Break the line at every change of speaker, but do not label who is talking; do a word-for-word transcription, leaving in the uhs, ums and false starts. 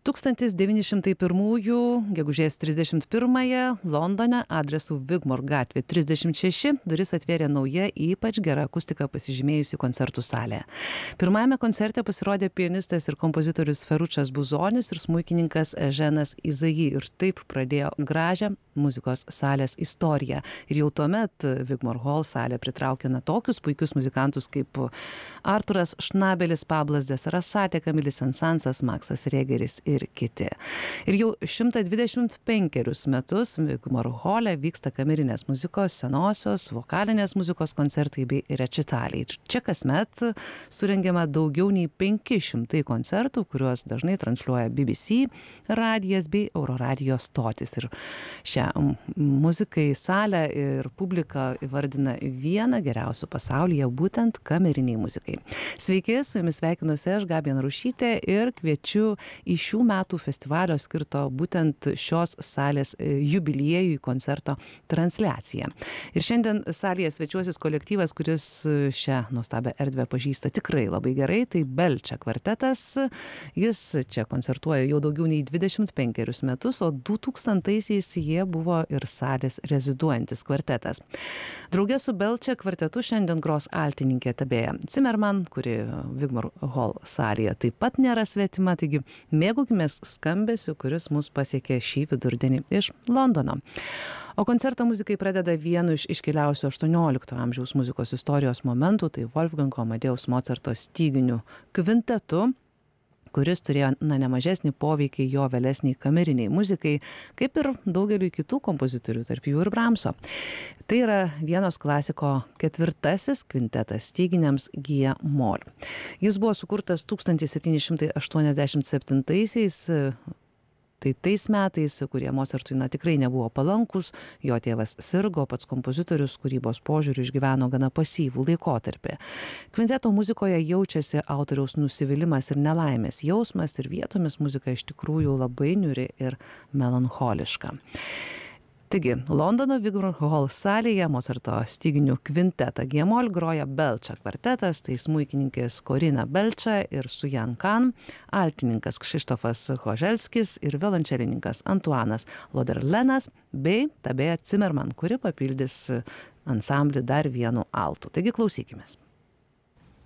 tūkstantis devyni šimtai pirmųjų gegužės trisdešimt pirmąją Londone adresu Wigmore gatvė trisdešimt šeši duris atvėrė nauja, ypač gera akustika pasižymėjusi koncertų salė. Pirmajame koncerte pasirodė pianistas ir kompozitorius Ferruccias Buzonis ir smuikininkas Eženas Izaji ir taip pradėjo gražią muzikos salės istoriją. Ir jau tuomet Wigmore Hall salė pritraukė na tokius puikius muzikantus kaip Arturas Šnabelis, Pablas de Sarasate, Kamilis Sensansas, Maksas Regeris ir kiti. Ir jau šimtą dvidešimt penkerius metus Wigmore Hall vyksta kamerinės muzikos, senosios, vokalinės muzikos koncertai bei rečitaliai. Čia kasmet surengiama daugiau nei penki šimtai koncertų, kuriuos dažnai transliuoja B B C radijas bei Euroradijo stotis. Ir šią muzikai salę ir publiką įvardina vieną geriausių pasaulyje, būtent kameriniai muzikai. Sveiki, su jumis sveikinuosi aš, Gabija Narušytė, ir kviečiu į šių metų festivalio skirto būtent šios salės jubiliejui koncerto transliaciją. Ir šiandien salėje svečiuosis kolektyvas, kuris šią nuostabią erdvę pažįsta tikrai labai gerai, tai Belčia kvartetas. Jis čia koncertuoja jau daugiau nei dvidešimt penkerius metus, o du tūkstantaisiais jie buvo ir salės reziduojantis kvartetas. Drauge su Belčia kvartetu šiandien gros altininkė Tabea Zimmerman, kuri Wigmore Hall salėje taip pat nėra svetima, taigi mėgaukimės skambesiu, kuris mus pasiekė šį vidurdienį iš Londono. O koncertą muzikai pradeda vienu iš iškiliausių aštuoniolikto amžiaus muzikos istorijos momentų, tai Wolfgango Amadeus Mozarto styginių kvintetu, kuris turėjo na, nemažesnį poveikį jo vėlesniai kameriniai muzikai, kaip ir daugeliui kitų kompozitorių, tarp jų ir Brahmso. Tai yra vienos klasiko ketvirtasis kvintetas styginiams G mol. Jis buvo sukurtas tūkstantis septyni šimtai aštuoniasdešimt septintaisiais, tai tais metais, kurie Mozartui na, tikrai nebuvo palankus, jo tėvas sirgo, pats kompozitorius kūrybos požiūriu išgyveno gana pasyvų laikotarpį. Kvinteto muzikoje jaučiasi autoriaus nusivylimas ir nelaimės jausmas ir vietomis muzika iš tikrųjų labai niūri ir melancholiška. Taigi, Londono Wigmore Hall salėje Mozarto styginių kvintetą G mol groja Belčia kvartetas, tai smuikininkės Korina Belčia ir Sujan Kan, altininkas Kšištofas Hoželskis ir violončelininkas Antuanas Loderlenas bei Tabea Zimmerman, kuri papildys ansamblį dar vienu altu. Taigi klausykimės.